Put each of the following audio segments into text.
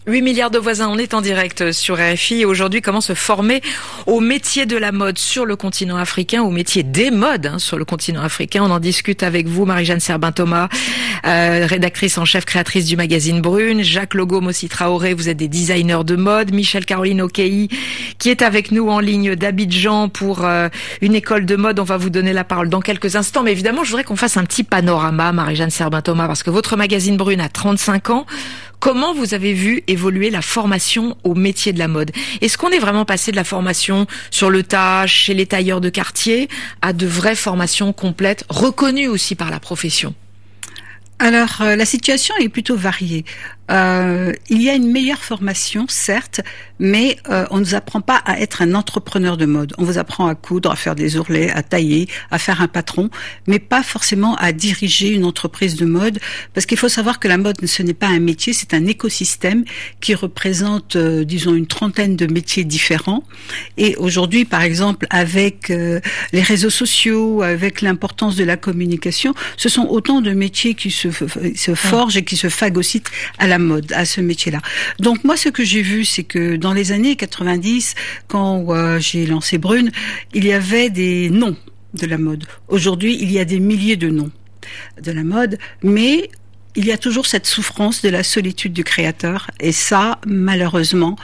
8 milliards de voisins, on est en direct sur RFI. Et aujourd'hui, comment se former au métier de la mode sur le continent africain, au métier des modes sur le continent africain. On en discute avec vous, Marie-Jeanne Serbin-Thomas, rédactrice en chef, créatrice du magazine Brune. Jacques Logo, Mossi Traoré, vous êtes des designers de mode. Michel Caroline Okei, qui est avec nous en ligne d'Abidjan pour une école de mode. On va vous donner la parole dans quelques instants. Mais évidemment, je voudrais qu'on fasse un petit panorama, Marie-Jeanne Serbin-Thomas, parce que votre magazine Brune a 35 ans. Comment vous avez vu évoluer la formation au métier de la mode? Est-ce qu'on est vraiment passé de la formation sur le tas, chez les tailleurs de quartier, à de vraies formations complètes, reconnues aussi par la profession? Alors, la situation est plutôt variée. Il y a une meilleure formation, certes, mais on ne nous apprend pas à être un entrepreneur de mode. On vous apprend à coudre, à faire des ourlets, à tailler, à faire un patron, mais pas forcément à diriger une entreprise de mode, parce qu'il faut savoir que la mode, ce n'est pas un métier, c'est un écosystème qui représente, disons, une trentaine de métiers différents. Et aujourd'hui, par exemple, avec les réseaux sociaux, avec l'importance de la communication, ce sont autant de métiers qui se forgent et qui se phagocytent à la mode, à ce métier-là. Donc moi, ce que j'ai vu, c'est que dans les années 90, quand j'ai lancé Brune, il y avait des noms de la mode. Aujourd'hui, il y a des milliers de noms de la mode, mais il y a toujours cette souffrance de la solitude du créateur. Et ça, malheureusement,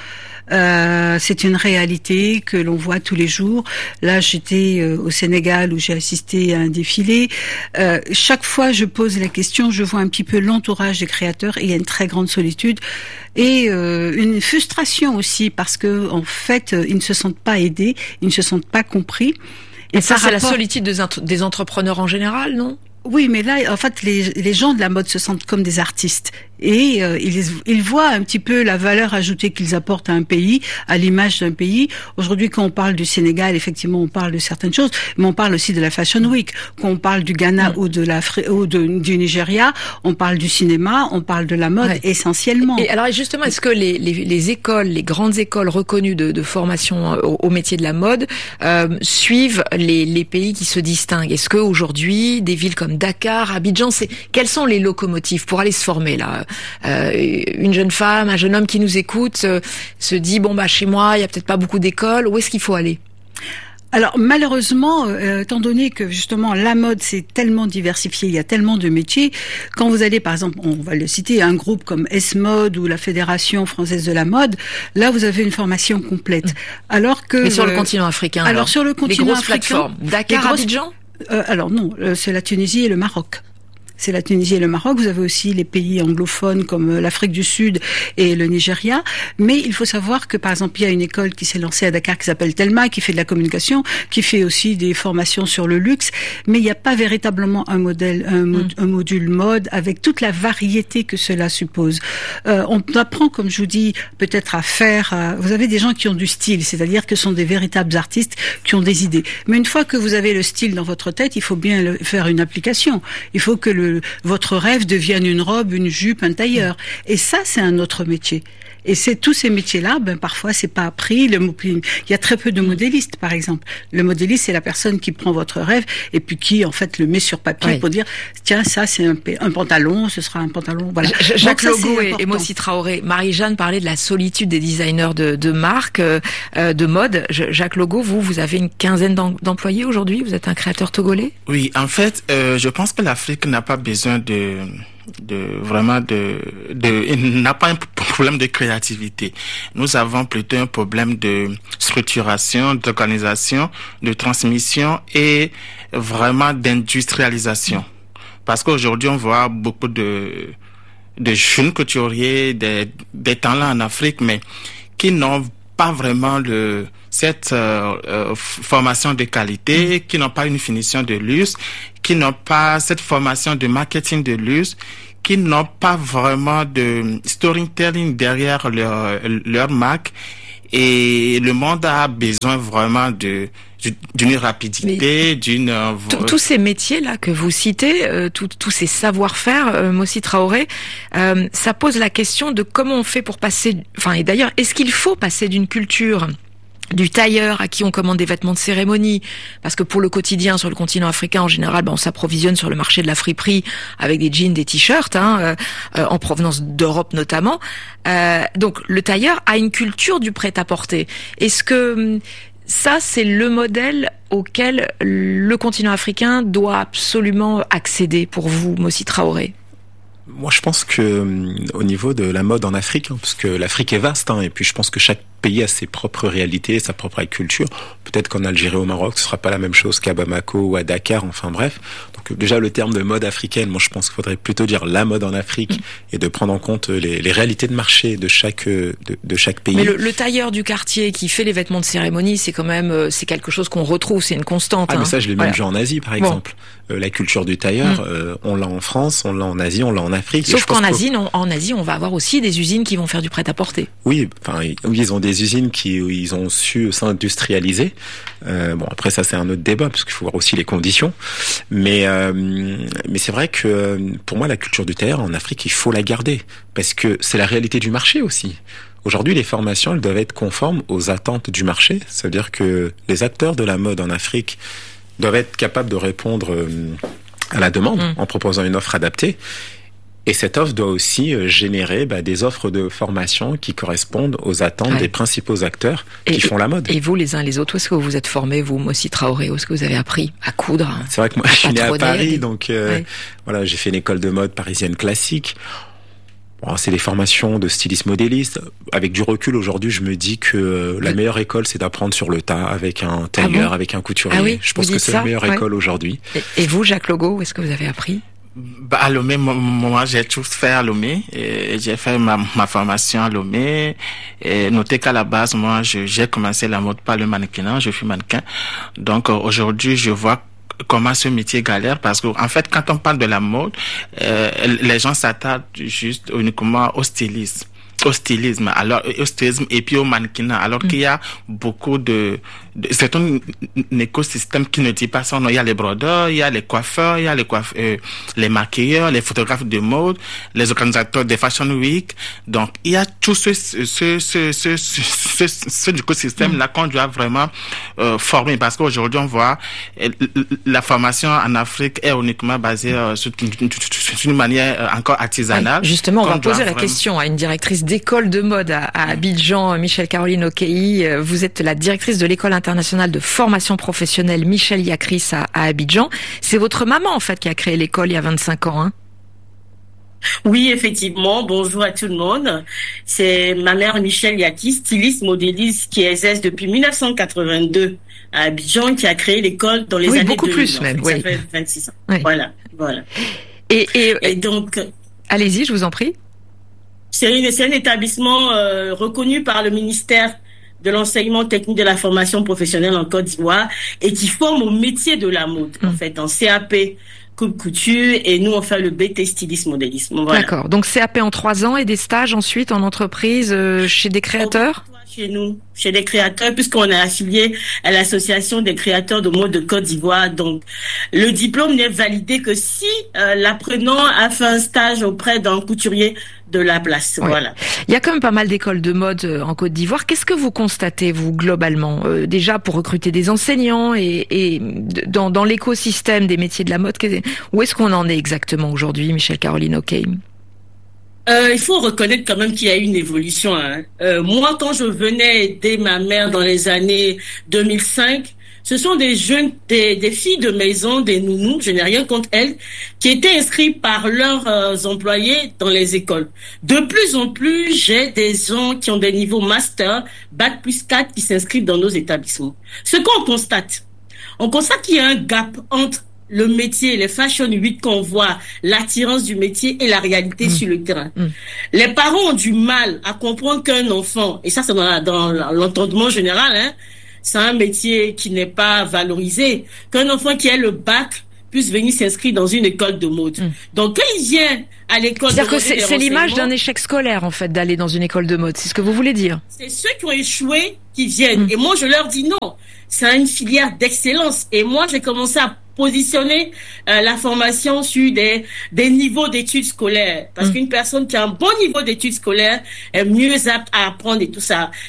c'est une réalité que l'on voit tous les jours. Là, j'étais au Sénégal où j'ai assisté à un défilé. Chaque fois, je pose la question, je vois un petit peu l'entourage des créateurs et il y a une très grande solitude et une frustration aussi parce que en fait, ils ne se sentent pas aidés, ils ne se sentent pas compris. Et ça, c'est la solitude des entrepreneurs en général, non? Oui, mais là, en fait, les gens de la mode se sentent comme des artistes et ils voient un petit peu la valeur ajoutée qu'ils apportent à un pays, à l'image d'un pays. Aujourd'hui, quand on parle du Sénégal, effectivement, on parle de certaines choses, mais on parle aussi de la Fashion Week. Quand on parle du Ghana ou du Nigeria, on parle du cinéma, on parle de la mode essentiellement. Et alors, justement, est-ce que les écoles, les grandes écoles reconnues de formation au métier de la mode suivent les pays qui se distinguent? Est-ce que aujourd'hui, des villes comme Dakar, Abidjan, quelles sont les locomotives pour aller se former là? Une jeune femme, un jeune homme qui nous écoute se dit chez moi il y a peut-être pas beaucoup d'écoles. Où est-ce qu'il faut aller? Alors malheureusement, étant donné que justement la mode c'est tellement diversifié, il y a tellement de métiers, quand vous allez par exemple, on va le citer, un groupe comme S-Mode ou la Fédération française de la mode, là vous avez une formation complète. Alors que mais sur le continent africain, alors sur le continent africain, les grosses plateformes, Dakar, Abidjan. Alors non, c'est la Tunisie et le Maroc. C'est la Tunisie et le Maroc. Vous avez aussi les pays anglophones comme l'Afrique du Sud et le Nigeria. Mais il faut savoir que, par exemple, il y a une école qui s'est lancée à Dakar qui s'appelle Telma, qui fait de la communication, qui fait aussi des formations sur le luxe. Mais il n'y a pas véritablement un module mode avec toute la variété que cela suppose. On apprend, comme je vous dis, peut-être à faire... vous avez des gens qui ont du style, c'est-à-dire que ce sont des véritables artistes qui ont des idées. Mais une fois que vous avez le style dans votre tête, il faut bien faire une application. Il faut que votre rêve devienne une robe, une jupe, un tailleur. Et ça, c'est un autre métier. Et c'est tous ces métiers-là, parfois c'est pas appris. Il y a très peu de modélistes, par exemple. Le modéliste, c'est la personne qui prend votre rêve et puis qui, en fait, le met sur papier pour dire, tiens, ça c'est un pantalon, ce sera un pantalon. Voilà. Jacques Logo et Mossi Traoré. Marie-Jeanne parlait de la solitude des designers de marque, de mode. Jacques Logo, vous avez une quinzaine d'employés aujourd'hui. Vous êtes un créateur togolais. Oui, en fait, je pense que l'Afrique n'a pas besoin il n'a pas un problème de créativité. Nous avons plutôt un problème de structuration, d'organisation, de transmission et vraiment d'industrialisation. Parce qu'aujourd'hui, on voit beaucoup de jeunes couturiers, des talents en Afrique, mais qui n'ont pas vraiment cette formation de qualité, qui n'ont pas une finition de luxe, qui n'ont pas cette formation de marketing de luxe, qui n'ont pas vraiment de storytelling derrière leur marque. Et le monde a besoin vraiment d'une rapidité, tous ces métiers-là que vous citez, tous ces savoir-faire, Mossi Traoré, ça pose la question de comment on fait pour passer... et d'ailleurs, est-ce qu'il faut passer d'une culture du tailleur à qui on commande des vêtements de cérémonie, parce que pour le quotidien sur le continent africain en général, on s'approvisionne sur le marché de la friperie avec des jeans, des t-shirts, en provenance d'Europe notamment. Donc le tailleur a une culture du prêt-à-porter. Est-ce que ça, c'est le modèle auquel le continent africain doit absolument accéder pour vous, Mossi Traoré? Moi, je pense que au niveau de la mode en Afrique, parce que l'Afrique est vaste, et puis je pense que chaque pays a ses propres réalités, sa propre culture. Peut-être qu'en Algérie ou au Maroc, ce sera pas la même chose qu'à Bamako ou à Dakar, enfin bref. Donc déjà, le terme de mode africaine, moi je pense qu'il faudrait plutôt dire la mode en Afrique et de prendre en compte les réalités de marché de chaque pays. Mais le tailleur du quartier qui fait les vêtements de cérémonie, c'est quand même c'est quelque chose qu'on retrouve, c'est une constante. Mais ça, je l'ai même vu en Asie, par exemple. La culture du tailleur, on l'a en France, on l'a en Asie, on l'a en Afrique. Sauf qu'en Asie, on va avoir aussi des usines qui vont faire du prêt-à-porter. Oui, ils ont des usines où ils ont su s'industrialiser. Après ça, c'est un autre débat parce qu'il faut voir aussi les conditions. Mais c'est vrai que pour moi, la culture du tailleur en Afrique, il faut la garder parce que c'est la réalité du marché aussi. Aujourd'hui, les formations, elles doivent être conformes aux attentes du marché. Ça veut dire que les acteurs de la mode en Afrique doivent être capables de répondre à la demande en proposant une offre adaptée. Et cette offre doit aussi générer des offres de formation qui correspondent aux attentes des principaux acteurs qui font la mode. Et vous, les uns les autres, où est-ce que vous vous êtes formés, vous, Mossi Traoré, où est-ce que vous avez appris à coudre? C'est vrai que moi, je suis né à Paris, donc voilà, j'ai fait une école de mode parisienne classique. C'est des formations de styliste modéliste. Avec du recul, aujourd'hui, je me dis que la meilleure école, c'est d'apprendre sur le tas, avec un tailleur, avec un couturier. Je pense que c'est la meilleure école aujourd'hui. Et vous, Jacques Logo, où est-ce que vous avez appris? À Lomé, moi, j'ai tout fait à Lomé. J'ai fait ma formation à Lomé. Et notez qu'à la base, moi, j'ai commencé la mode par le mannequinat. Je suis mannequin. Donc, aujourd'hui, je vois comment ce métier galère parce que, en fait, quand on parle de la mode, les gens s'attardent juste uniquement au stylisme. Alors au stylisme et puis au mannequinat, alors qu'il y a beaucoup c'est un écosystème qui ne dit pas ça. Non, il y a les brodeurs, il y a les coiffeurs, il y a les maquilleurs, les photographes de mode, les organisateurs des Fashion Week. Donc il y a tout ce écosystème là qu'on doit vraiment former parce qu'aujourd'hui on voit la formation en Afrique est uniquement basée sur une manière encore artisanale. Justement, on va poser la question à une directrice d'école de mode à Abidjan, Michèle Caroline Okei. Vous êtes la directrice de l'école internationale de formation professionnelle Michel Yakris à Abidjan. C'est votre maman, en fait, qui a créé l'école il y a 25 ans, hein? Oui, effectivement. Bonjour à tout le monde. C'est ma mère Michel Yakis, styliste modéliste qui exerce depuis 1982 à Abidjan, qui a créé l'école dans les années 2000. Beaucoup plus même, Ça fait 26 ans. Oui. Voilà. Et donc... Allez-y, je vous en prie. C'est un établissement reconnu par le ministère de l'enseignement technique de la formation professionnelle en Côte d'Ivoire et qui forme au métier de la mode, en fait, en CAP couture et nous on fait le BT stylisme modélisme. Voilà. D'accord. Donc CAP en 3 ans et des stages ensuite en entreprise chez des créateurs? Chez nous, chez des créateurs, puisqu'on est affilié à l'association des créateurs de mode de Côte d'Ivoire. Donc, le diplôme n'est validé que si l'apprenant a fait un stage auprès d'un couturier de la place. Ouais. Voilà. Il y a quand même pas mal d'écoles de mode en Côte d'Ivoire. Qu'est-ce que vous constatez, vous, globalement, déjà pour recruter des enseignants et dans l'écosystème des métiers de la mode, où est-ce qu'on en est exactement aujourd'hui, Michèle Caroline Okei? Il faut reconnaître quand même qu'il y a eu une évolution. Moi, quand je venais aider ma mère dans les années 2005, ce sont des jeunes, des filles de maison, des nounous, je n'ai rien contre elles, qui étaient inscrites par leurs employés dans les écoles. De plus en plus, j'ai des gens qui ont des niveaux master, bac plus 4, qui s'inscrivent dans nos établissements. Ce qu'on constate, qu'il y a un gap entre le métier, les Fashion Week qu'on voit, l'attirance du métier et la réalité sur le terrain. Les parents ont du mal à comprendre qu'un enfant, et ça c'est dans l'entendement général, c'est un métier qui n'est pas valorisé, qu'un enfant qui a le bac puisse venir s'inscrire dans une école de mode. Donc quand il vient à l'école de mode, c'est l'image d'un échec scolaire en fait d'aller dans une école de mode, c'est ce que vous voulez dire? C'est ceux qui ont échoué qui viennent. Et moi je leur dis non, c'est une filière d'excellence. Et moi j'ai commencé à positionner la formation sur des niveaux d'études scolaires. Parce qu'une personne qui a un bon niveau d'études scolaires est mieux apte à apprendre et tout ça.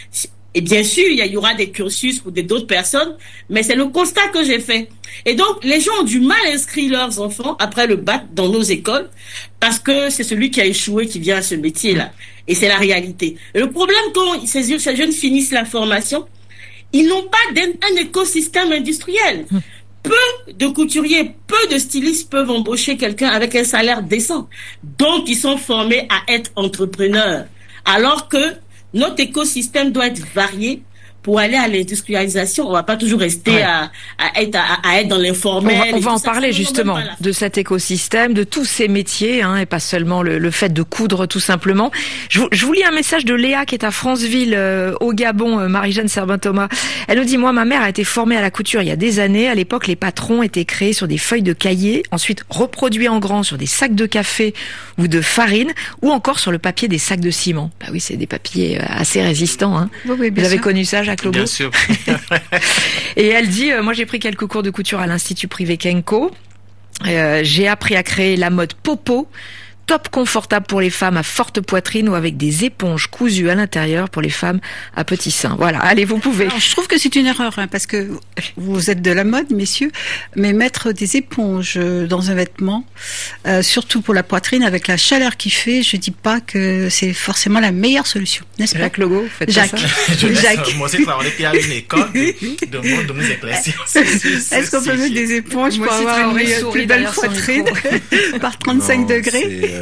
Et bien sûr, il y aura des cursus pour d'autres personnes, mais c'est le constat que j'ai fait. Et donc, les gens ont du mal à inscrire leurs enfants après le bac dans nos écoles parce que c'est celui qui a échoué qui vient à ce métier-là. Et c'est la réalité. Et le problème, quand ces jeunes finissent la formation, ils n'ont pas un écosystème industriel. Peu de couturiers, peu de stylistes peuvent embaucher quelqu'un avec un salaire décent. Donc, ils sont formés à être entrepreneurs. Alors que notre écosystème doit être varié pour aller à l'industrialisation. On va pas toujours rester à être dans l'informel. On va en parler justement de cet écosystème, de tous ces métiers, et pas seulement le fait de coudre tout simplement. Je vous lis un message de Léa qui est à Franceville, au Gabon, Marie-Jeanne Serbin-Thomas. Elle nous dit, moi, ma mère a été formée à la couture il y a des années. À l'époque, les patrons étaient créés sur des feuilles de cahier, ensuite reproduits en grand sur des sacs de café ou de farine, ou encore sur le papier des sacs de ciment. Bah oui, c'est des papiers assez résistants. Oui, vous avez connu ça, Jacques Lobo? Bien sûr. Et elle dit, moi j'ai pris quelques cours de couture à l'Institut privé Kenko. J'ai appris à créer la mode popo, top confortable pour les femmes à forte poitrine ou avec des éponges cousues à l'intérieur pour les femmes à petits seins. Voilà, allez, vous pouvez. Alors, je trouve que c'est une erreur, parce que vous êtes de la mode, messieurs, mais mettre des éponges dans un vêtement, surtout pour la poitrine, avec la chaleur qu'il fait, je dis pas que c'est forcément la meilleure solution, n'est-ce pas? Jacques Logo, faites Jacques. ça. Jacques. Moi aussi, travailler à une école de mode de nous éclaircir. Est-ce qu'on peut mettre des éponges pour avoir une plus belle poitrine par 35 degrés?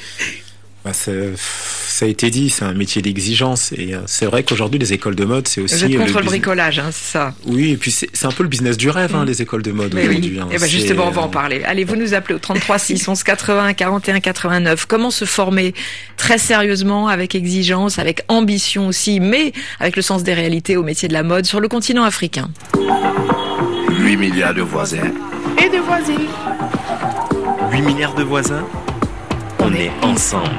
Ça a été dit, c'est un métier d'exigence et c'est vrai qu'aujourd'hui les écoles de mode c'est aussi... Vous êtes contre le bricolage, c'est ça? Oui, et puis c'est un peu le business du rêve, les écoles de mode aujourd'hui. Et ben justement, on va en parler. Allez, vous nous appelez au 33 6 11 80 41 89. Comment se former très sérieusement, avec exigence, avec ambition aussi, mais avec le sens des réalités au métier de la mode sur le continent africain? 8 milliards de voisins et de voisines. 8 milliards de voisins. On est ensemble.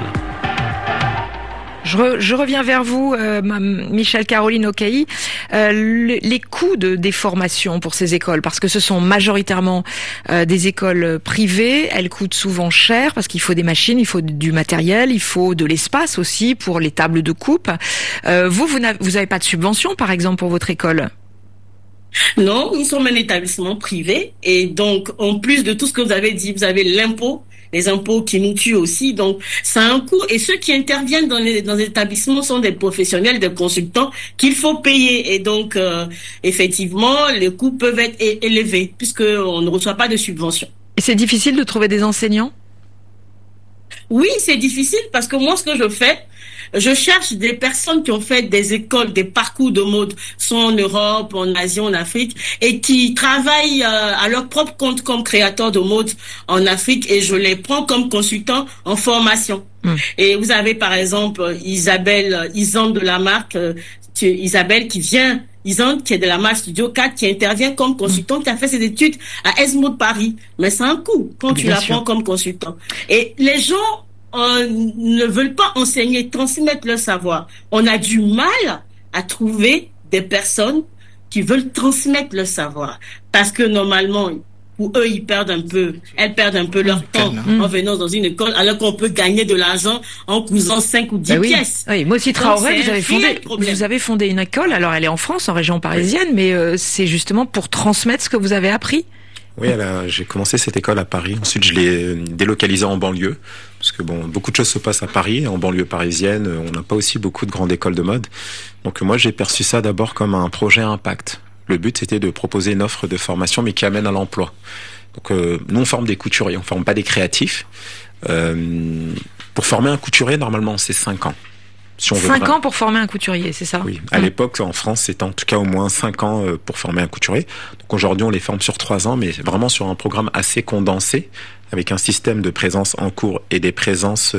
Je reviens vers vous, Michèle Caroline Okai. Les coûts des formations pour ces écoles, parce que ce sont majoritairement des écoles privées, elles coûtent souvent cher parce qu'il faut des machines, il faut du matériel, il faut de l'espace aussi pour les tables de coupe. Vous n'avez pas de subvention, par exemple, pour votre école? Non, nous sommes un établissement privé et donc en plus de tout ce que vous avez dit, vous avez l'impôt, les impôts qui nous tuent aussi, donc ça a un coût et ceux qui interviennent dans les établissements sont des professionnels, des consultants qu'il faut payer et donc effectivement les coûts peuvent être élevés puisque on ne reçoit pas de subvention. Et c'est difficile de trouver des enseignants? Oui, c'est difficile parce que moi ce que je fais, je cherche des personnes qui ont fait des écoles, des parcours de mode, soit en Europe, en Asie, en Afrique, et qui travaillent à leur propre compte comme créateurs de mode en Afrique, et je les prends comme consultants en formation. Et vous avez par exemple Isabelle Isande de la marque, Isabelle qui vient, Isande qui est de la marque Studio 4, qui intervient comme consultant, qui a fait ses études à ESMO de Paris. Mais c'est un coût quand tu la prends comme consultant. Et les gens ne veulent pas enseigner, transmettre leur savoir. On a du mal à trouver des personnes qui veulent transmettre leur savoir. Parce que normalement, pour eux, elles perdent un peu leur temps en venant dans une école, alors qu'on peut gagner de l'argent en cousant 5 ou 10 pièces. Oui, moi aussi, Traoré, vous avez fondé une école, alors elle est en France, en région parisienne, mais c'est justement pour transmettre ce que vous avez appris. Oui, j'ai commencé cette école à Paris. Ensuite, je l'ai délocalisée en banlieue. Parce que beaucoup de choses se passent à Paris. En banlieue parisienne, on n'a pas aussi beaucoup de grandes écoles de mode. Donc moi, j'ai perçu ça d'abord comme un projet impact. Le but, c'était de proposer une offre de formation, mais qui amène à l'emploi. Donc nous, on forme des couturiers, on forme pas des créatifs. Pour former un couturier, normalement, c'est 5 ans. Si on veut 5 ans pour former un couturier, c'est ça? Oui. À l'époque, en France, c'était en tout cas au moins 5 ans pour former un couturier. Donc aujourd'hui, on les forme sur 3 ans, mais vraiment sur un programme assez condensé, avec un système de présence en cours et des présences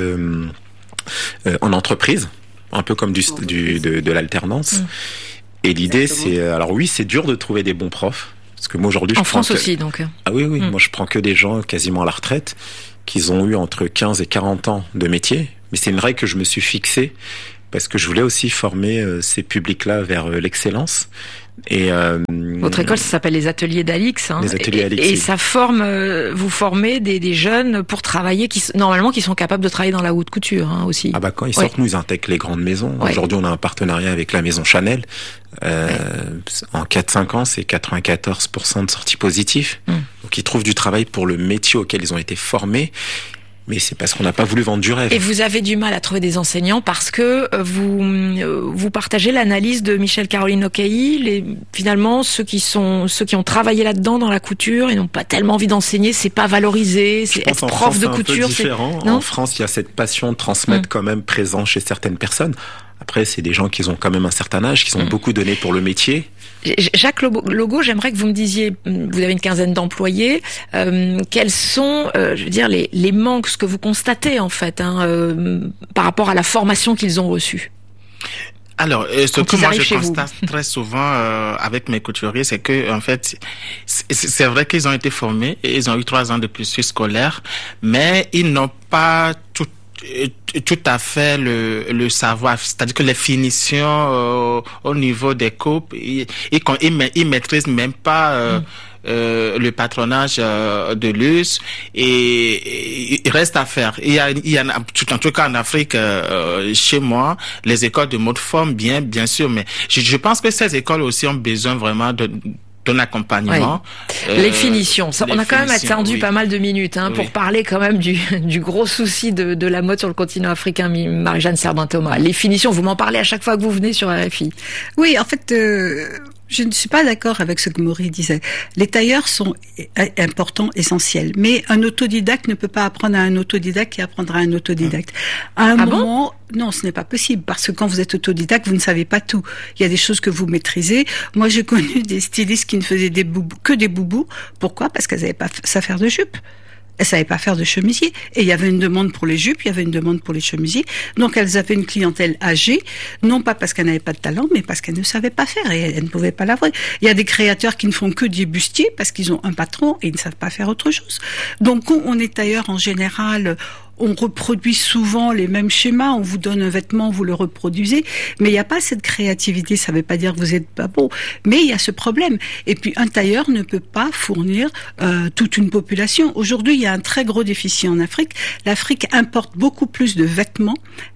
en entreprise, un peu comme de l'alternance. Et l'idée, c'est... Alors oui, c'est dur de trouver des bons profs. Parce que moi, aujourd'hui... En France aussi, donc. Ah oui. Moi, je prends que des gens quasiment à la retraite, qui ont eu entre 15 et 40 ans de métier. Mais c'est une règle que je me suis fixée, parce que je voulais aussi former ces publics-là vers l'excellence. Et votre école, ça s'appelle les ateliers d'Alix. Les ateliers Alix. Et ça forme, vous formez des jeunes pour travailler, qui sont capables de travailler dans la haute couture aussi. Ah bah quand ils sortent, nous ils intègrent les grandes maisons. Ouais. Aujourd'hui, on a un partenariat avec la maison Chanel. En 4-5 ans, c'est 94% de sorties positives. Donc ils trouvent du travail pour le métier auquel ils ont été formés. Mais c'est parce qu'on n'a pas voulu vendre du rêve. Et vous avez du mal à trouver des enseignants parce que vous partagez l'analyse de Michèle Caroline Ocailly. Finalement, ceux qui ont travaillé là-dedans dans la couture et n'ont pas tellement envie d'enseigner, c'est pas valorisé. C'est être prof de couture. C'est différent. En France, il y a cette passion de transmettre quand même présent chez certaines personnes. Après, c'est des gens qui ont quand même un certain âge, qui ont beaucoup donné pour le métier. Jacques Logo, j'aimerais que vous me disiez, vous avez une quinzaine d'employés, quels sont, les manques, ce que vous constatez en fait, par rapport à la formation qu'ils ont reçue. Alors, ce que moi je constate très souvent avec mes couturiers, c'est que en fait, c'est vrai qu'ils ont été formés et ils ont eu 3 ans de cursus scolaire, mais ils n'ont pas tout à fait le savoir, c'est-à-dire que les finitions au niveau des coupes, ils maîtrisent même pas le patronage de l'us, et il reste à faire. Il y a en tout cas en Afrique, chez moi, les écoles de mode forment bien sûr, mais je pense que ces écoles aussi ont besoin vraiment d'un accompagnement. Oui. Les finitions. On a quand même attendu pas mal de minutes pour parler quand même du gros souci de la mode sur le continent africain, Marie-Jeanne Serbin-Thomas. Les finitions, vous m'en parlez à chaque fois que vous venez sur RFI. Oui, en fait, je ne suis pas d'accord avec ce que Maury disait. Les tailleurs sont importants, essentiels. Mais un autodidacte ne peut pas apprendre à un autodidacte qui apprendra à un autodidacte. À un moment, non, ce n'est pas possible. Parce que quand vous êtes autodidacte, vous ne savez pas tout. Il y a des choses que vous maîtrisez. Moi, j'ai connu des stylistes qui ne faisaient que des boubous. Pourquoi? Parce qu'elles n'avaient pas ça faire de jupe. Elles savaient pas faire de chemisier. Et il y avait une demande pour les jupes, il y avait une demande pour les chemisiers. Donc elles avaient une clientèle âgée, non pas parce qu'elles n'avaient pas de talent, mais parce qu'elles ne savaient pas faire et elles ne pouvaient pas l'avouer. Il y a des créateurs qui ne font que des bustiers parce qu'ils ont un patron et ils ne savent pas faire autre chose. Donc quand on est tailleur en général, on reproduit souvent les mêmes schémas, on vous donne un vêtement, vous le reproduisez, mais il n'y a pas cette créativité, ça ne veut pas dire que vous n'êtes pas beau, mais il y a ce problème. Et puis un tailleur ne peut pas fournir toute une population. Aujourd'hui, il y a un très gros déficit en Afrique. L'Afrique importe beaucoup plus de vêtements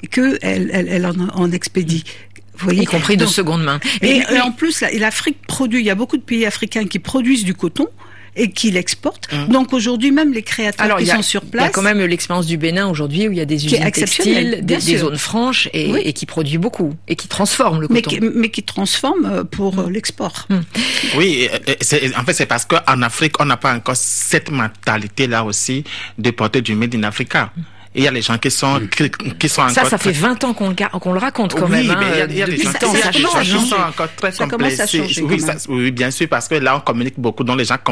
qu'elle en expédie. Vous voyez, y compris de seconde main. Et en plus, l'Afrique produit, il y a beaucoup de pays africains qui produisent du coton, et qui l'exportent. Donc aujourd'hui, même les créateurs qui sont sur place... Il y a quand même l'expérience du Bénin aujourd'hui où il y a des usines textiles, des zones franches et qui produit beaucoup et qui transforment le coton. Mais qui transforment pour l'export. Oui, en fait c'est parce qu'en Afrique, on n'a pas encore cette mentalité-là aussi de porter du Made in Africa. Et il y a les gens qui sont encore... Ça fait 20 ans qu'on le raconte quand même. Mais il y a des gens qui sont encore très complexés. Oui, bien sûr, parce que là, on communique beaucoup, donc les gens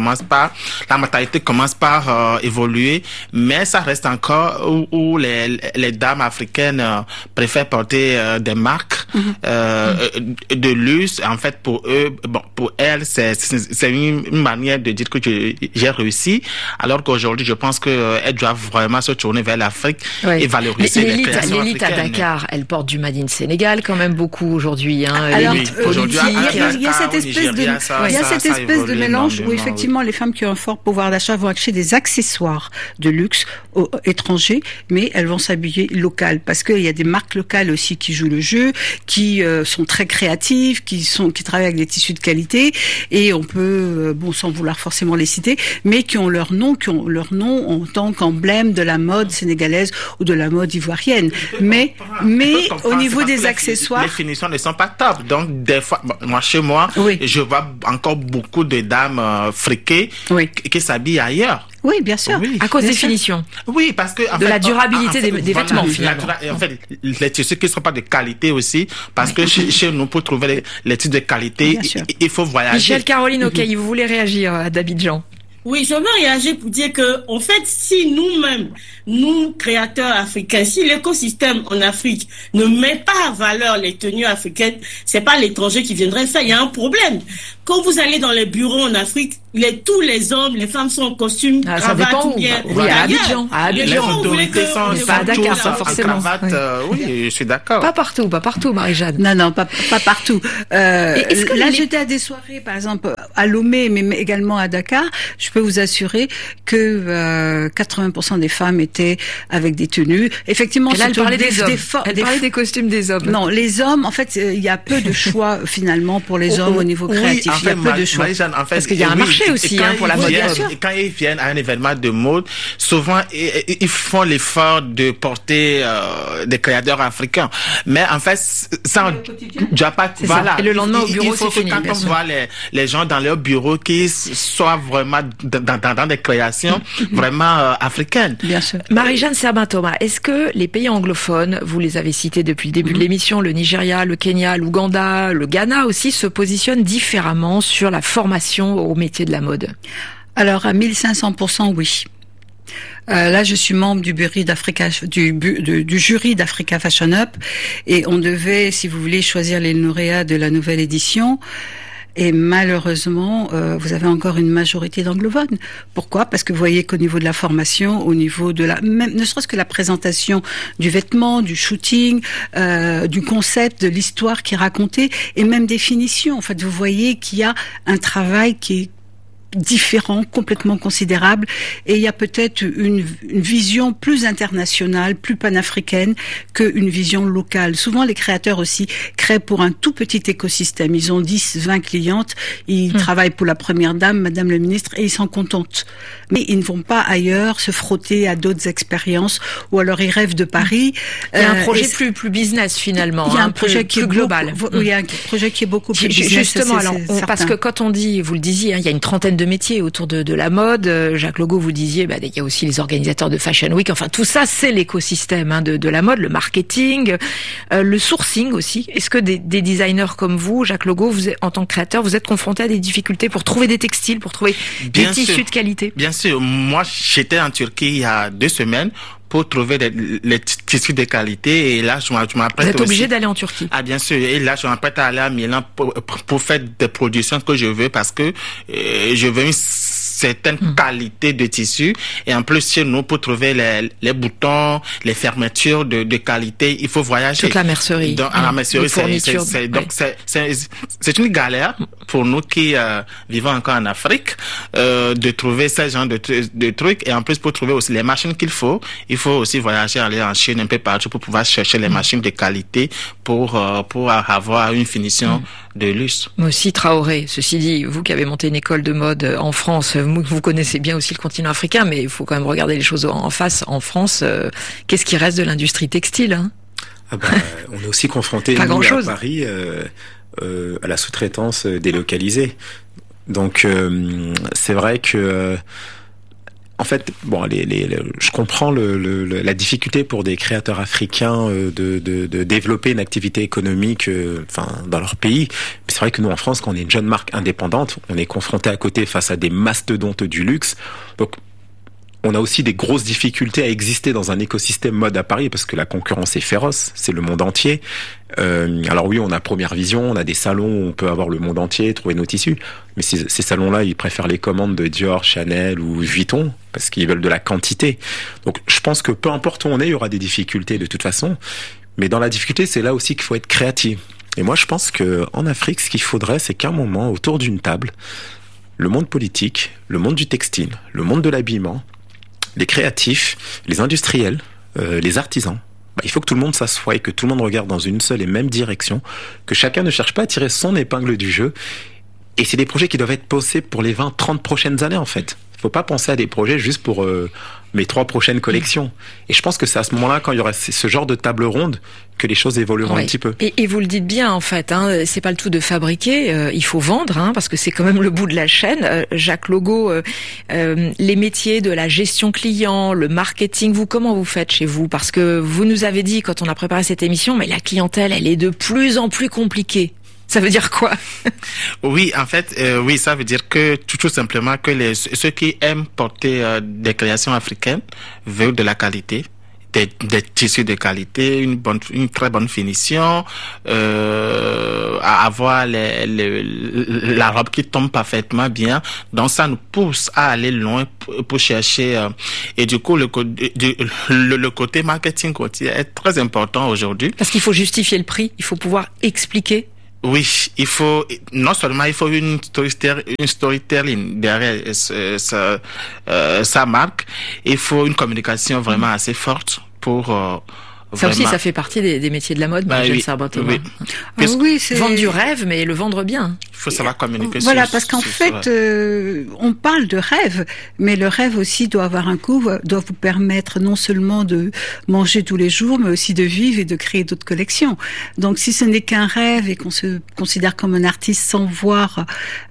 la mentalité commence par évoluer, mais ça reste encore où les dames africaines préfèrent porter des marques de luxe. En fait, pour elles, c'est une manière de dire que j'ai réussi, alors qu'aujourd'hui, je pense qu'elles doivent vraiment se tourner vers l'Afrique et valoriser les créations africaines. L'élite à Dakar, elle porte du Made in Sénégal quand même beaucoup aujourd'hui. Alors, il y a cette espèce de mélange où effectivement les femmes qui ont un fort pouvoir d'achat vont acheter des accessoires de luxe étrangers, mais elles vont s'habiller local parce qu'il y a des marques locales aussi qui jouent le jeu, qui sont très créatives, qui travaillent avec des tissus de qualité et on peut, sans vouloir forcément les citer, mais qui ont leur nom en tant qu'emblème de la mode sénégalaise ou de la mode ivoirienne. Mais au niveau des accessoires... Les finitions ne sont pas top. Donc, des fois, chez moi, je vois encore beaucoup de dames friquées qui s'habillent ailleurs. Oui, bien sûr. Oui. À cause des finitions. Oui, parce que la durabilité des vêtements, finalement. En fait, les tissus qui ne sont pas de qualité aussi, parce que chez nous, pour trouver les tissus de qualité, il faut voyager. Michèle Caroline Ocailly, vous voulez réagir à d'Abidjan? Oui, je veux réagir pour dire que, en fait, si nous-mêmes, nous, créateurs africains, si l'écosystème en Afrique ne met pas en valeur les tenues africaines, c'est pas l'étranger qui viendrait faire, il y a un problème. Quand vous allez dans les bureaux en Afrique, tous les hommes, les femmes sont en costume, ça cravate dépend ou bien. Oui, à Abidjan. Les autorités sont pas à Dakar, tous pas en forcément. cravate, oui, je suis d'accord. Pas partout, Marie-Jeanne. Non, pas partout. Est-ce que là, j'étais à des soirées, par exemple, à Lomé, mais également à Dakar. Je peux vous assurer que 80% des femmes étaient avec des tenues. Effectivement, et là, elle parlait des hommes. Elle parlait des costumes des hommes. Non, les hommes, en fait, il y a peu de choix finalement pour les hommes au niveau créatif. Il y a peu de choix. Marie-Jeanne, en fait, parce qu'il y a un marché aussi pour la mode. Quand ils viennent à un événement de mode, souvent ils font l'effort de porter des créateurs africains. Mais en fait, ça on doit pas. Voilà. Et le lendemain au bureau, il faut c'est fini. Quand on voit les gens dans leur bureau qui soient vraiment dans des créations vraiment africaines. Bien sûr. Marie-Jeanne Serbin-Thomas, est-ce que les pays anglophones, vous les avez cités depuis le début de l'émission, le Nigeria, le Kenya, l'Ouganda, le Ghana aussi, se positionnent différemment sur la formation au métier de la mode? Alors, à 1500%, oui. Là, je suis membre du jury d'Africa Fashion Up et on devait, si vous voulez, choisir les lauréats de la nouvelle édition. Et malheureusement, vous avez encore une majorité d'anglophones. Pourquoi? Parce que vous voyez qu'au niveau de la formation, au niveau de même ne serait-ce que la présentation du vêtement, du shooting, du concept, de l'histoire qui est racontée, et même des finitions. En fait, vous voyez qu'il y a un travail qui est différent, complètement considérable, et il y a peut-être une vision plus internationale, plus panafricaine qu'une vision locale. Souvent, les créateurs aussi créent pour un tout petit écosystème. Ils ont 10, 20 clientes, ils travaillent pour la première dame, madame le ministre, et ils s'en contentent. Mais ils ne vont pas ailleurs se frotter à d'autres expériences, ou alors ils rêvent de Paris. Il y a un projet plus business finalement. Il y a un projet qui est global. Il y a un projet qui est beaucoup plus business. Justement, parce que quand on dit, vous le disiez, il y a une trentaine de métiers autour de la mode. Jacques Logo, vous disiez, il y a aussi les organisateurs de Fashion Week. Enfin, tout ça, c'est l'écosystème de la mode, le marketing, le sourcing aussi. Est-ce que des designers comme vous, Jacques Logo, en tant que créateur, vous êtes confronté à des difficultés pour trouver des textiles, pour trouver des tissus de qualité? Bien sûr. Moi, j'étais en Turquie il y a 2 semaines pour trouver les tissus de qualité, et là je m'apprête aussi. Vous êtes obligé d'aller en Turquie? Ah bien sûr, et là je m'apprête à aller à Milan pour faire des productions que je veux, parce que je veux une certaine qualité de tissu, et en plus chez nous, pour trouver les boutons, les fermetures de qualité, il faut voyager. Toute la mercerie. Donc, à la mercerie, c'est une galère pour nous qui vivons encore en Afrique de trouver ce genre de trucs, et en plus pour trouver aussi les machines qu'il faut aussi voyager, aller en Chine, un peu partout, pour pouvoir chercher les machines de qualité pour avoir une finition de luxe. Moi aussi, Traoré. Ceci dit, vous qui avez monté une école de mode en France, vous connaissez bien aussi le continent africain, mais il faut quand même regarder les choses en face. En France, qu'est-ce qui reste de l'industrie textile, hein? On est aussi confronté, nous, à Paris, à la sous-traitance délocalisée. Donc, c'est vrai que... En fait, je comprends la difficulté pour des créateurs africains de développer une activité économique, dans leur pays. Mais c'est vrai que nous, en France, quand on est une jeune marque indépendante, on est confronté à côté face à des mastodontes du luxe. Donc, on a aussi des grosses difficultés à exister dans un écosystème mode à Paris, parce que la concurrence est féroce, c'est le monde entier. Alors oui, on a Première Vision, on a des salons où on peut avoir le monde entier, trouver nos tissus, mais ces salons-là, ils préfèrent les commandes de Dior, Chanel ou Vuitton, parce qu'ils veulent de la quantité. Donc je pense que peu importe où on est, il y aura des difficultés de toute façon, mais dans la difficulté, c'est là aussi qu'il faut être créatif. Et moi, je pense que en Afrique, ce qu'il faudrait, c'est qu'à un moment, autour d'une table, le monde politique, le monde du textile, le monde de l'habillement, les créatifs, les industriels, les artisans, il faut que tout le monde s'assoie et que tout le monde regarde dans une seule et même direction, que chacun ne cherche pas à tirer son épingle du jeu. Et c'est des projets qui doivent être pensés pour les 20-30 prochaines années, en fait. Il ne faut pas penser à des projets juste pour mes 3 prochaines collections. Et je pense que c'est à ce moment-là, quand il y aura ce genre de table ronde, que les choses évolueront un petit peu. Et vous le dites bien, en fait, c'est pas le tout de fabriquer, il faut vendre, parce que c'est quand même le bout de la chaîne. Jacques Logo, les métiers de la gestion client, le marketing, comment vous faites chez vous? Parce que vous nous avez dit, quand on a préparé cette émission, mais la clientèle, elle est de plus en plus compliquée. Ça veut dire quoi? Oui, en fait, oui, ça veut dire que tout simplement que ceux qui aiment porter des créations africaines veulent de la qualité. des tissus de qualité, une très bonne finition, à avoir la robe qui tombe parfaitement bien. Donc ça nous pousse à aller loin pour chercher. Et du coup, le côté marketing côtier est très important aujourd'hui. Parce qu'il faut justifier le prix, il faut pouvoir expliquer. Oui, il faut une storytelling derrière sa marque. Il faut une communication vraiment assez forte pour ça vraiment... aussi, ça fait partie des métiers de la mode, Marie-Jeanne Serban-Thomas. Oui, c'est vendre du rêve, mais le vendre bien. Il faut savoir communiquer. Voilà, parce qu'en fait, on parle de rêve, mais le rêve aussi doit avoir un coût, doit vous permettre non seulement de manger tous les jours, mais aussi de vivre et de créer d'autres collections. Donc, si ce n'est qu'un rêve et qu'on se considère comme un artiste sans voir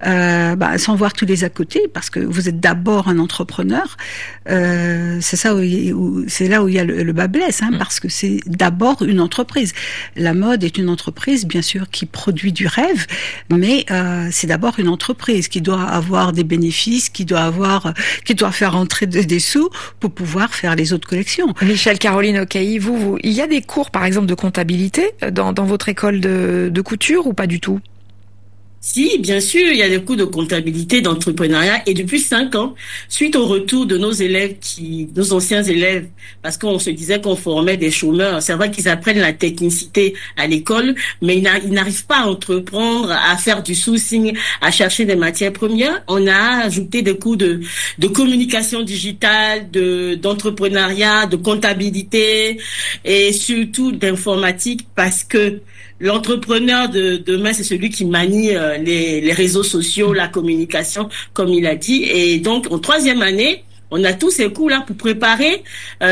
tous les à côté, parce que vous êtes d'abord un entrepreneur, c'est ça c'est là où il y a le bas blesse, parce que c'est d'abord une entreprise. La mode est une entreprise, bien sûr, qui produit du rêve, mais c'est d'abord une entreprise qui doit avoir des bénéfices, qui doit faire rentrer des sous pour pouvoir faire les autres collections. Michèle Caroline Ocaï, il y a des cours, par exemple, de comptabilité dans votre école de couture ou pas du tout? Si, bien sûr, il y a des cours de comptabilité, d'entrepreneuriat, et depuis 5 ans, suite au retour de nos anciens élèves, parce qu'on se disait qu'on formait des chômeurs, c'est vrai qu'ils apprennent la technicité à l'école, mais ils n'arrivent pas à entreprendre, à faire du sourcing, à chercher des matières premières. On a ajouté des cours de communication digitale, d'entrepreneuriat, de comptabilité, et surtout d'informatique, parce que l'entrepreneur de demain, c'est celui qui manie les réseaux sociaux, la communication, comme il a dit. Et donc, en 3e année, on a tous ces cours-là pour préparer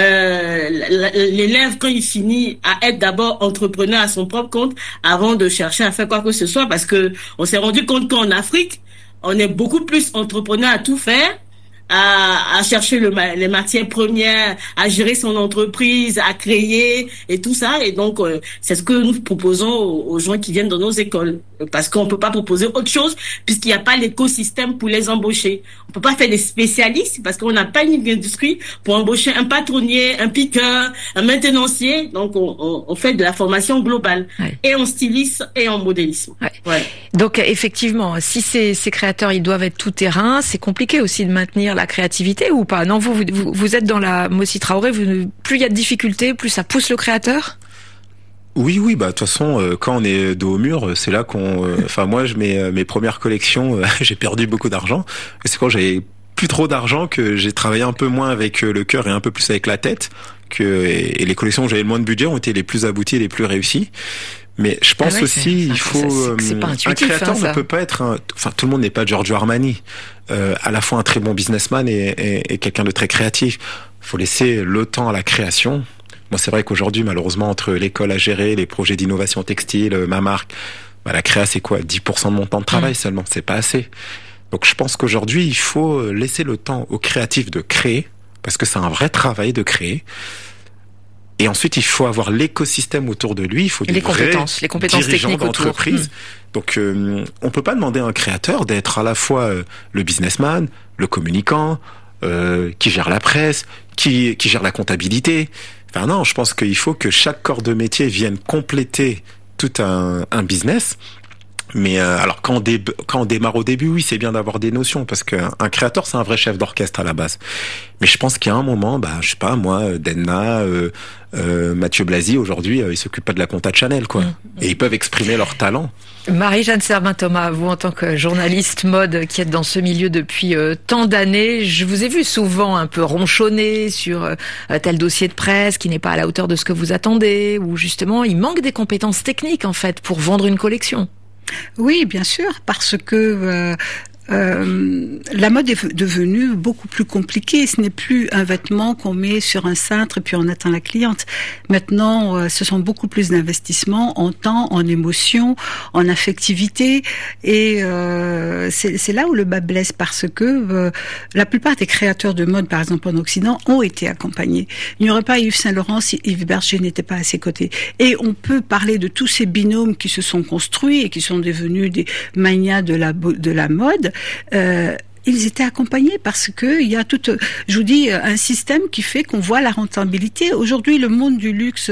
l'élève quand il finit à être d'abord entrepreneur à son propre compte avant de chercher à faire quoi que ce soit. Parce que on s'est rendu compte qu'en Afrique, on est beaucoup plus entrepreneur à tout faire, à chercher les matières premières, à gérer son entreprise, à créer et tout ça. Et donc, c'est ce que nous proposons aux gens qui viennent dans nos écoles. Parce qu'on peut pas proposer autre chose puisqu'il n'y a pas l'écosystème pour les embaucher. On peut pas faire des spécialistes parce qu'on n'a pas une industrie pour embaucher un patronnier, un piqueur, un maintenancier. Donc, on fait de la formation globale. Ouais. Et en stylisme et en modélisme. Ouais. Ouais. Donc, effectivement, si ces créateurs, ils doivent être tout terrain, c'est compliqué aussi de maintenir la créativité ou pas? Non, vous êtes dans la Mossi Traoré, plus il y a de difficultés, plus ça pousse le créateur? Oui, de toute façon, quand on est dos au mur, c'est là moi, mes premières collections, j'ai perdu beaucoup d'argent. C'est quand j'avais plus trop d'argent que j'ai travaillé un peu moins avec le cœur et un peu plus avec la tête. Et les collections où j'avais le moins de budget ont été les plus abouties et les plus réussies. Mais je pense il faut c'est pas intuitif, un créateur ne peut pas être tout le monde n'est pas Giorgio Armani. À la fois un très bon businessman et quelqu'un de très créatif. Faut laisser le temps à la création. Moi, c'est vrai qu'aujourd'hui, malheureusement, entre l'école à gérer, les projets d'innovation textile, ma marque, la créa, c'est quoi? 10% de mon temps de travail seulement. C'est pas assez. Donc, je pense qu'aujourd'hui, il faut laisser le temps aux créatifs de créer, parce que c'est un vrai travail de créer. Et ensuite, il faut avoir l'écosystème autour de lui. Il faut les compétences techniques d'entreprise. Donc, on peut pas demander à un créateur d'être à la fois le businessman, le communicant, qui gère la presse, qui gère la comptabilité. Enfin non, je pense qu'il faut que chaque corps de métier vienne compléter tout un business. Mais alors quand on démarre au début, oui, c'est bien d'avoir des notions parce qu'un créateur, c'est un vrai chef d'orchestre à la base. Mais je pense qu'il y a un moment, je sais pas moi, Denna, Mathieu Blasi aujourd'hui, ils s'occupent pas de la compta de Chanel, quoi. Et ils peuvent exprimer leur talent. Marie-Jeanne Serban-Thomas, vous en tant que journaliste mode qui êtes dans ce milieu depuis tant d'années, je vous ai vu souvent un peu ronchonner sur tel dossier de presse qui n'est pas à la hauteur de ce que vous attendez, ou justement il manque des compétences techniques en fait pour vendre une collection. Oui, bien sûr, parce que la mode est devenue beaucoup plus compliquée. Ce n'est plus un vêtement qu'on met sur un cintre et puis on attend la cliente. Maintenant, ce sont beaucoup plus d'investissements en temps, en émotion, en affectivité. Et c'est là où le bas blesse parce que la plupart des créateurs de mode, par exemple en Occident, ont été accompagnés. Il n'y aurait pas Yves Saint Laurent si Yves Berger n'était pas à ses côtés. Et on peut parler de tous ces binômes qui se sont construits et qui sont devenus des manias de la mode. ils étaient accompagnés parce que il y a je vous dis, un système qui fait qu'on voit la rentabilité. Aujourd'hui, le monde du luxe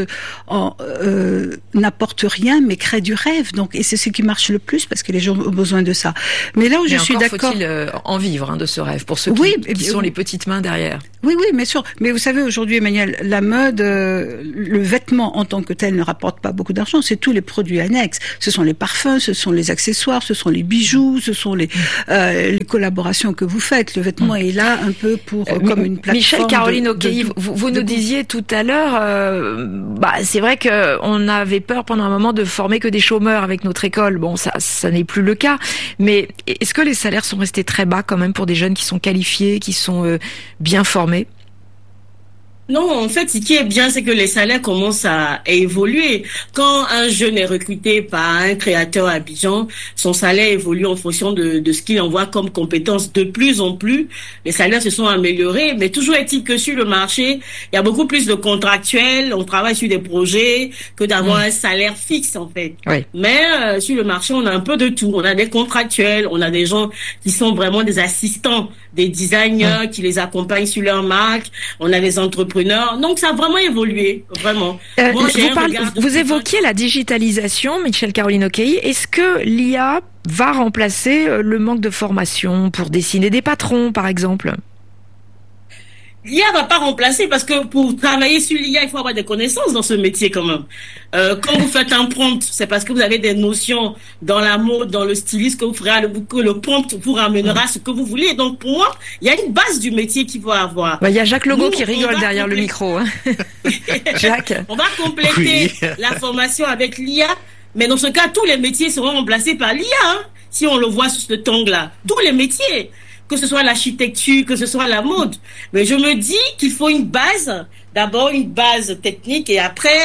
n'apporte rien, mais crée du rêve. Donc, et c'est ce qui marche le plus parce que les gens ont besoin de ça. Mais là où je suis d'accord, faut-il en vivre de ce rêve pour ceux qui sont les petites mains derrière. Oui, bien sûr. Mais vous savez, aujourd'hui, Emmanuel, la mode, le vêtement en tant que tel ne rapporte pas beaucoup d'argent. C'est tous les produits annexes. Ce sont les parfums, ce sont les accessoires, ce sont les bijoux, ce sont les collaborations que vous faites. Le vêtement est là un peu pour comme une plateforme. Michel Caroline Okei, vous nous disiez tout à l'heure, c'est vrai que on avait peur pendant un moment de former que des chômeurs avec notre école. Bon, ça n'est plus le cas. Mais est-ce que les salaires sont restés très bas quand même pour des jeunes qui sont qualifiés, qui sont bien formés? Non, en fait, ce qui est bien, c'est que les salaires commencent à évoluer. Quand un jeune est recruté par un créateur à Abidjan, son salaire évolue en fonction de ce qu'il envoie comme compétences. De plus en plus, les salaires se sont améliorés, mais toujours est-il que sur le marché, il y a beaucoup plus de contractuels, on travaille sur des projets que d'avoir un salaire fixe, en fait. Oui. Mais sur le marché, on a un peu de tout. On a des contractuels, on a des gens qui sont vraiment des assistants, des designers qui les accompagnent sur leur marque, on a des entrepreneurs. Donc ça a vraiment évolué, vraiment. Vous évoquiez la digitalisation, Michel Caroline Okei. Est-ce que l'IA va remplacer le manque de formation pour dessiner des patrons, par exemple? L'IA va pas remplacer parce que pour travailler sur l'IA, il faut avoir des connaissances dans ce métier quand même. Quand vous faites un prompt, c'est parce que vous avez des notions dans la mode, dans le stylisme, que le prompt vous ramènera ce que vous voulez. Donc pour moi, il y a une base du métier qu'il faut avoir. Il y a Jacques Logo qui rigole derrière le micro. Hein. Jacques. On va compléter la formation avec l'IA, mais dans ce cas, tous les métiers seront remplacés par l'IA. Hein, si on le voit sur cet angle-là, tous les métiers. Que ce soit l'architecture, que ce soit la mode. Mais je me dis qu'il faut une base, d'abord une base technique et après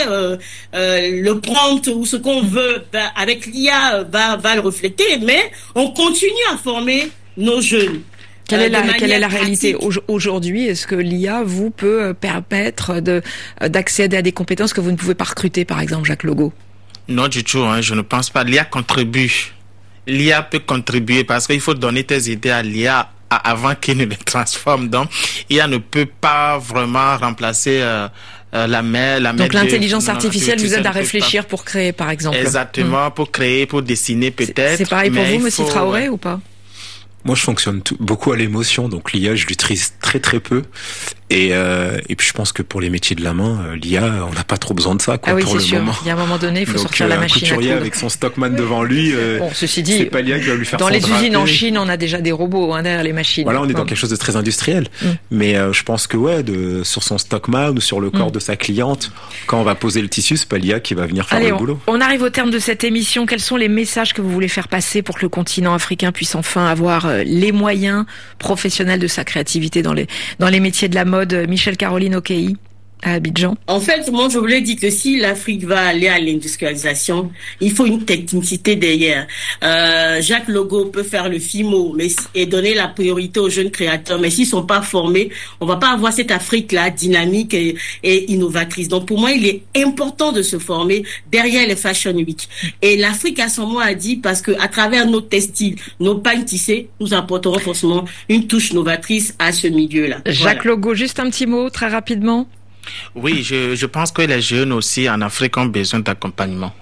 le prompt ou ce qu'on veut avec l'IA va le refléter, mais on continue à former nos jeunes. Quelle est la réalité aujourd'hui? Est-ce que l'IA vous peut permettre d'accéder à des compétences que vous ne pouvez pas recruter, par exemple, Jacques Logo? Non du tout, je ne pense pas. L'IA contribue. L'IA peut contribuer parce qu'il faut donner tes idées à l'IA avant qu'il ne les transforme. Donc, l'IA ne peut pas vraiment remplacer la main. Donc, l'intelligence artificielle vous aide à réfléchir pour créer, par exemple. Exactement, pour créer, pour dessiner peut-être. C'est pareil pour vous, Monsieur Traoré, ou pas? Moi, je fonctionne beaucoup à l'émotion, donc l'IA, je l'utilise très très peu. Et puis je pense que pour les métiers de la main, l'IA, on n'a pas trop besoin de ça, quoi, pour le moment. Il y a un moment donné, il faut sortir la machine à coudre. Couturier avec son Stockman devant lui. Ceci dit, c'est pas l'IA qui va lui faire dans les draper. usines en Chine, on a déjà des robots derrière les machines. Voilà, on est dans quelque chose de très industriel. Mais je pense que sur son Stockman ou sur le corps de sa cliente, quand on va poser le tissu, c'est pas l'IA qui va venir faire le boulot. On arrive au terme de cette émission. Quels sont les messages que vous voulez faire passer pour que le continent africain puisse enfin avoir les moyens professionnels de sa créativité dans les métiers de la mode? Michel Caroline Okei à Abidjan. En fait, moi, je voulais dire que si l'Afrique va aller à l'industrialisation, il faut une technicité derrière. Jacques Logo peut faire le FIMO et donner la priorité aux jeunes créateurs, mais s'ils sont pas formés, on va pas avoir cette Afrique-là dynamique et innovatrice. Donc, pour moi, il est important de se former derrière les Fashion Week. Et l'Afrique a son mot à dire parce que à travers nos textiles, nos pagnes tissées, nous apporterons forcément une touche novatrice à ce milieu-là. Jacques Logo, juste un petit mot, très rapidement. Oui, je pense que les jeunes aussi en Afrique ont besoin d'accompagnement,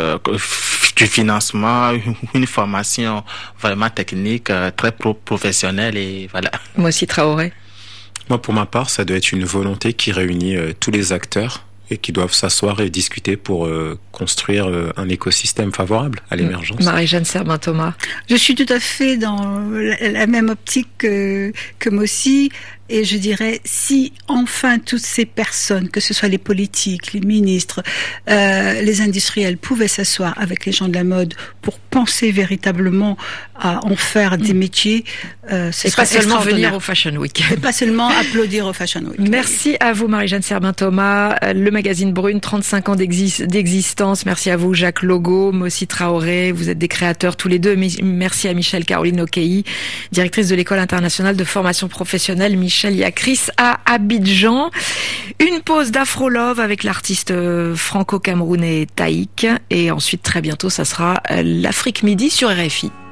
du financement, une formation vraiment technique, très professionnelle et voilà. Moi aussi, Traoré. Moi, pour ma part, ça doit être une volonté qui réunit tous les acteurs et qui doivent s'asseoir et discuter pour construire un écosystème favorable à l'émergence. Marie-Jeanne Serbin-Thomas. Je suis tout à fait dans la même optique que Mossi. Et je dirais, si enfin toutes ces personnes, que ce soit les politiques, les ministres, les industriels, pouvaient s'asseoir avec les gens de la mode pour penser véritablement à en faire des métiers, ce serait pas seulement venir au Fashion Week. Et pas seulement applaudir au Fashion Week. Merci à vous, Marie-Jeanne Serbin-Thomas. Le magazine Brune, 35 ans d'existence. Merci à vous, Jacques Logo, Mossi Traoré. Vous êtes des créateurs tous les deux. Merci à Michel Caroline Okei, directrice de l'École internationale de formation professionnelle Michel Yakris à Abidjan. Une pause d'Afro Love avec l'artiste franco-camerounais Taïk. Et ensuite, très bientôt, ça sera l'Afrique Midi sur RFI.